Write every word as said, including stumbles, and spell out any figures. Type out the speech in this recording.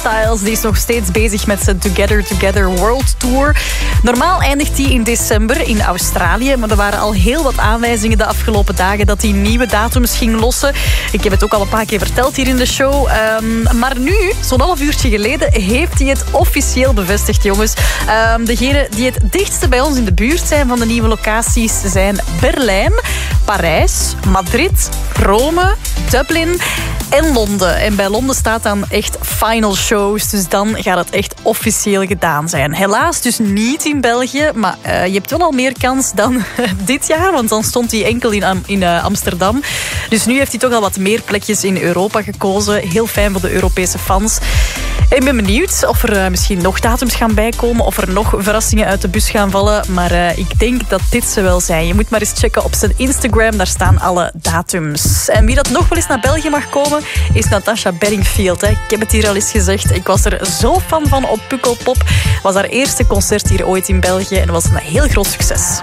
Styles die is nog steeds bezig met zijn Together Together World Tour. Normaal eindigt die in december in Australië, maar er waren al heel wat aanwijzingen de afgelopen dagen dat hij nieuwe datums ging lossen. Ik heb het ook al een paar keer verteld hier in de show. Um, maar nu, zo'n half uurtje geleden, heeft hij het officieel bevestigd, jongens. Um, degenen die het dichtste bij ons in de buurt zijn van de nieuwe locaties zijn Berlijn, Parijs, Madrid, Rome, Dublin en Londen. En bij Londen staat dan echt final shows, dus dan gaat het echt officieel gedaan zijn. Helaas dus niet in België, maar uh, je hebt wel al meer kans dan dit jaar, want dan stond hij enkel in, in uh, Amsterdam. Dus nu heeft hij toch al wat meer plekjes in Europa gekozen. Heel fijn voor de Europese fans. Ik ben benieuwd of er uh, misschien nog datums gaan bijkomen, of er nog verrassingen uit de bus gaan vallen. Maar uh, ik denk dat dit ze wel zijn. Je moet maar eens checken op zijn Instagram, daar staan alle datums. En wie dat nog wel eens naar België mag komen, is Natasha Bedingfield. Hè. Ik heb het hier al eens gezegd. Ik was er zo fan van op Pukkelpop. Was haar eerste concert hier ooit in België en dat was een heel groot succes.